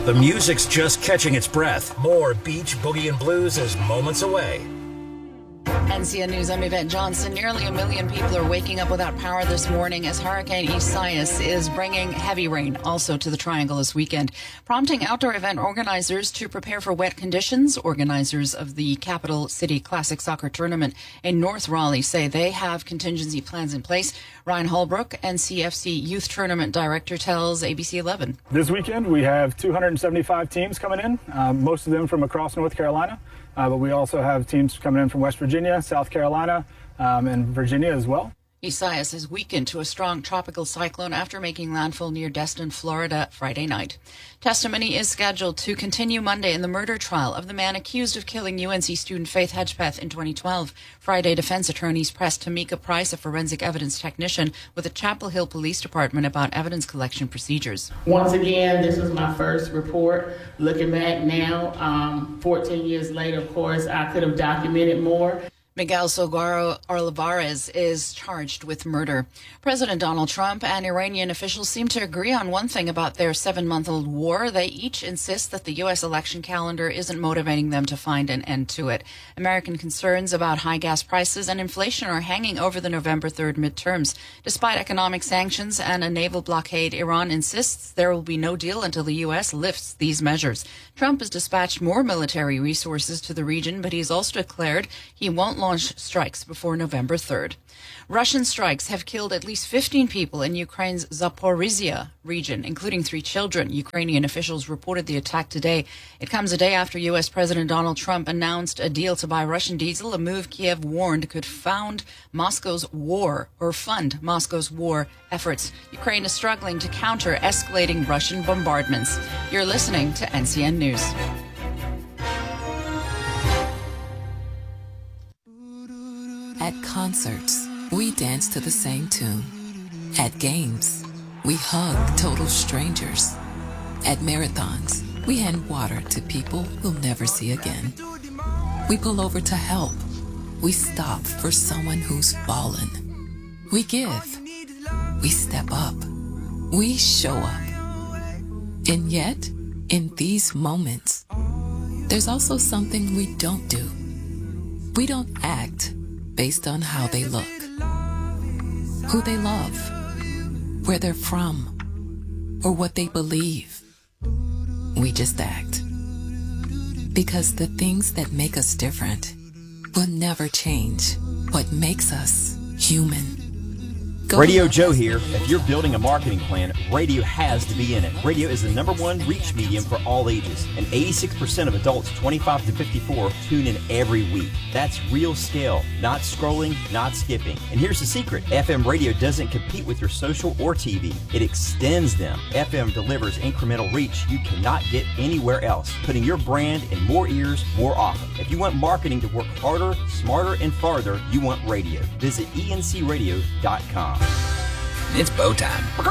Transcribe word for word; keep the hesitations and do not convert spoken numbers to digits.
The music's just catching its breath. More Beach Boogie and Blues is moments away. N C N News, I'm Yvette Johnson. Nearly a million people are waking up without power this morning as Hurricane Isaias is bringing heavy rain also to the Triangle this weekend, prompting outdoor event organizers to prepare for wet conditions. Organizers of the Capital City Classic Soccer Tournament in North Raleigh say they have contingency plans in place. Ryan Holbrook, N C F C Youth Tournament Director, tells A B C eleven. This weekend we have two hundred seventy-five teams coming in, um, most of them from across North Carolina. Uh, but we also have teams coming in from West Virginia, South Carolina, um, and Virginia as well. Isaias has weakened to a strong tropical cyclone after making landfall near Destin, Florida, Friday night. Testimony is scheduled to continue Monday in the murder trial of the man accused of killing U N C student Faith Hedgepeth in twenty twelve. Friday, defense attorneys pressed Tamika Price, a forensic evidence technician with the Chapel Hill Police Department, about evidence collection procedures. Once again, this was my first report. Looking back now, um, fourteen years later, of course, I could have documented more. Miguel Salgado Olivares is charged with murder. President Donald Trump and Iranian officials seem to agree on one thing about their seven-month-old war. They each insist that the U S election calendar isn't motivating them to find an end to it. American concerns about high gas prices and inflation are hanging over the November third midterms. Despite economic sanctions and a naval blockade, Iran insists there will be no deal until the U S lifts these measures. Trump has dispatched more military resources to the region, but he's also declared he won't launch strikes before November third. Russian strikes have killed at least fifteen people in Ukraine's Zaporizhia region, including three children. Ukrainian officials reported the attack today. It comes a day after U S President Donald Trump announced a deal to buy Russian diesel, a move Kiev warned could found Moscow's war or fund Moscow's war efforts. Ukraine is struggling to counter escalating Russian bombardments. You're listening to N C N News. At concerts, we dance to the same tune. At games, we hug total strangers. At marathons, we hand water to people we'll never see again. We pull over to help. We stop for someone who's fallen. We give. We step up. We show up. And yet, in these moments, there's also something we don't do. We don't act based on how they look, who they love, where they're from, or what they believe. We just act. Because the things that make us different will never change what makes us human. Go Radio Joe here. If you're building a marketing plan, radio has to be in it. Radio is the number one reach medium for all ages, and eighty-six percent of adults twenty-five to fifty-four tune in every week. That's real scale, not scrolling, not skipping. And here's the secret. F M radio doesn't compete with your social or T V. It extends them. F M delivers incremental reach you cannot get anywhere else, putting your brand in more ears more often. If you want marketing to work harder, smarter, and farther, you want radio. Visit E N C radio dot com. It's bow time.